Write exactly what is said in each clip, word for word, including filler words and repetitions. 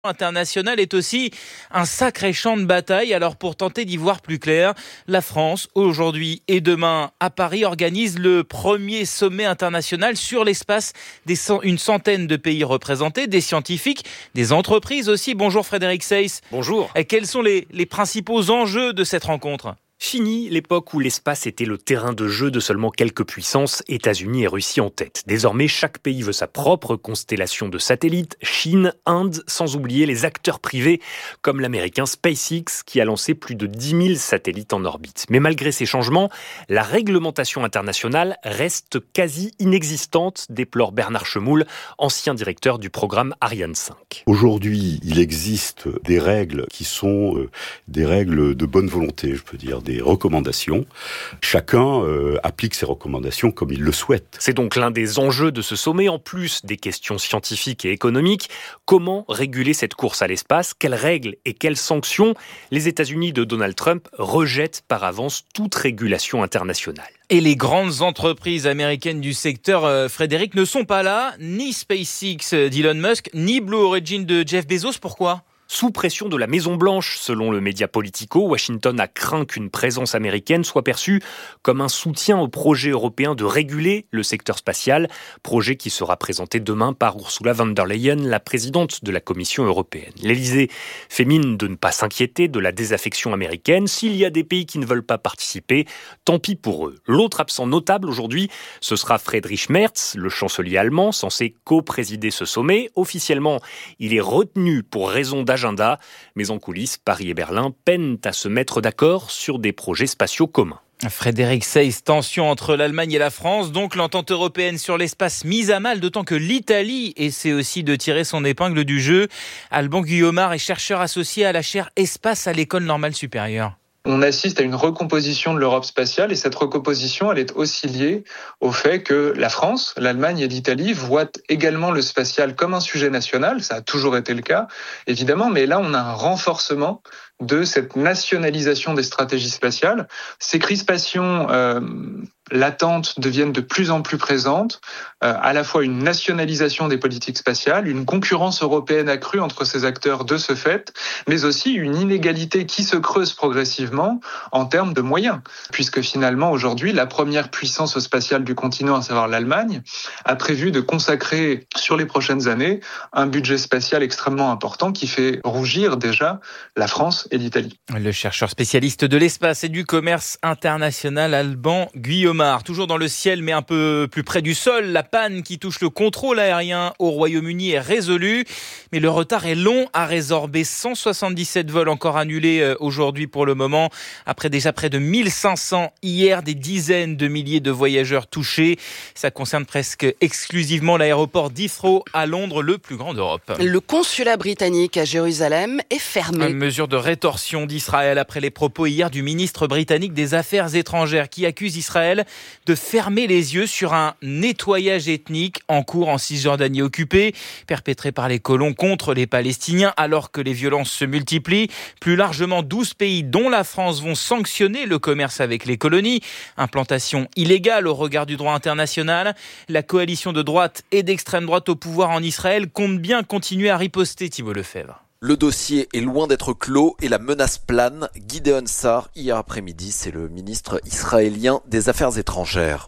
international est aussi un sacré champ de bataille. Alors pour tenter d'y voir plus clair, la France, aujourd'hui et demain à Paris, organise le premier sommet international sur l'espace. Des cent, une centaine de pays représentés, des scientifiques, des entreprises aussi. Bonjour Frédéric Seyss. Bonjour. Et quels sont les, les principaux enjeux de cette rencontre ? Fini l'époque où l'espace était le terrain de jeu de seulement quelques puissances, États-Unis et Russie en tête. Désormais, chaque pays veut sa propre constellation de satellites, Chine, Inde, sans oublier les acteurs privés comme l'américain SpaceX qui a lancé plus de dix mille satellites en orbite. Mais malgré ces changements, la réglementation internationale reste quasi inexistante, déplore Bernard Chemoul, ancien directeur du programme Ariane cinq. Aujourd'hui, il existe des règles qui sont euh, des règles de bonne volonté, je peux dire, des recommandations. Chacun euh, applique ses recommandations comme il le souhaite. C'est donc l'un des enjeux de ce sommet, en plus des questions scientifiques et économiques. Comment réguler cette course à l'espace ? Quelles règles et quelles sanctions ? Les États-Unis de Donald Trump rejettent par avance toute régulation internationale. Et les grandes entreprises américaines du secteur, euh, Frédéric, ne sont pas là, ni SpaceX d'Elon Musk, ni Blue Origin de Jeff Bezos. Pourquoi ? Sous pression de la Maison-Blanche, selon le média Politico, Washington a craint qu'une présence américaine soit perçue comme un soutien au projet européen de réguler le secteur spatial, projet qui sera présenté demain par Ursula von der Leyen, la présidente de la Commission européenne. L'Élysée fait mine de ne pas s'inquiéter de la désaffection américaine. S'il y a des pays qui ne veulent pas participer, tant pis pour eux. L'autre absent notable aujourd'hui, ce sera Friedrich Merz, le chancelier allemand, censé co-présider ce sommet. Officiellement, il est retenu pour raison d'agenda. Agenda, mais en coulisses, Paris et Berlin peinent à se mettre d'accord sur des projets spatiaux communs. Frédéric Seyss, tension entre l'Allemagne et la France, donc l'entente européenne sur l'espace mise à mal, d'autant que l'Italie essaie aussi de tirer son épingle du jeu. Alban Guyomard est chercheur associé à la chaire Espace à l'École normale supérieure. On assiste à une recomposition de l'Europe spatiale et cette recomposition, elle est aussi liée au fait que la France, l'Allemagne et l'Italie voient également le spatial comme un sujet national. Ça a toujours été le cas, évidemment, mais là, on a un renforcement de cette nationalisation des stratégies spatiales. Ces crispations euh, latentes deviennent de plus en plus présentes, euh, à la fois une nationalisation des politiques spatiales, une concurrence européenne accrue entre ces acteurs de ce fait, mais aussi une inégalité qui se creuse progressivement en termes de moyens, puisque finalement aujourd'hui la première puissance spatiale du continent, à savoir l'Allemagne, a prévu de consacrer sur les prochaines années un budget spatial extrêmement important qui fait rougir déjà la France et l'Italie. Le chercheur spécialiste de l'espace et du commerce international Alban Guyomard. Toujours dans le ciel mais un peu plus près du sol, la panne qui touche le contrôle aérien au Royaume-Uni est résolue, mais le retard est long à résorber. cent soixante-dix-sept vols encore annulés aujourd'hui pour le moment, après déjà près de mille cinq cents hier, des dizaines de milliers de voyageurs touchés. Ça concerne presque exclusivement l'aéroport d'Heathrow à Londres, le plus grand d'Europe. Le consulat britannique à Jérusalem est fermé. Une mesure de rétorsion d'Israël après les propos hier du ministre britannique des Affaires étrangères qui accuse Israël de fermer les yeux sur un nettoyage ethnique en cours en Cisjordanie occupée, perpétré par les colons contre les Palestiniens alors que les violences se multiplient. Plus largement, douze pays dont la France vont sanctionner le commerce avec les colonies. Implantation illégale au regard du droit international. La coalition de droite et d'extrême droite au pouvoir en Israël compte bien continuer à riposter, Thibault Lefebvre. Le dossier est loin d'être clos et la menace plane. Gideon Sa'ar, hier après-midi, c'est le ministre israélien des Affaires étrangères.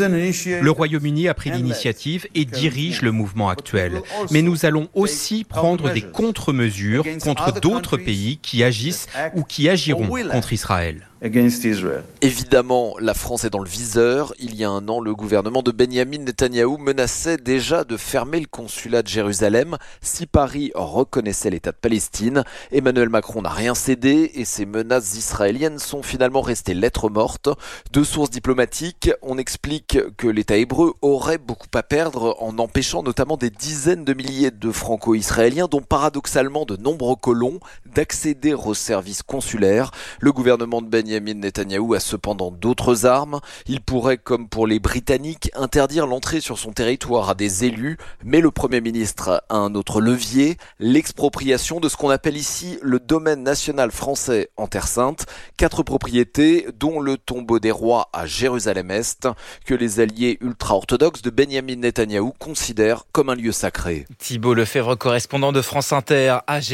Le Royaume-Uni a pris l'initiative et dirige le mouvement actuel. Mais nous allons aussi prendre des contre-mesures contre d'autres pays qui agissent ou qui agiront contre Israël. Évidemment, la France est dans le viseur. Il y a un an, le gouvernement de Benyamin Netanyahou menaçait déjà de fermer le consulat de Jérusalem si Paris reconnaissait l'État de Palestine. Emmanuel Macron n'a rien cédé et ces menaces israéliennes sont finalement restées lettres mortes. De sources diplomatiques, on explique que l'État hébreu aurait beaucoup à perdre en empêchant notamment des dizaines de milliers de franco-israéliens, dont paradoxalement de nombreux colons, d'accéder aux services consulaires. Le gouvernement de Benyamin Benyamin Netanyahou a cependant d'autres armes. Il pourrait, comme pour les Britanniques, interdire l'entrée sur son territoire à des élus, mais le Premier ministre a un autre levier, l'expropriation de ce qu'on appelle ici le domaine national français en Terre Sainte, quatre propriétés dont le tombeau des rois à Jérusalem-Est, que les alliés ultra-orthodoxes de Benyamin Netanyahou considèrent comme un lieu sacré. Thibault Lefebvre, correspondant de France Inter à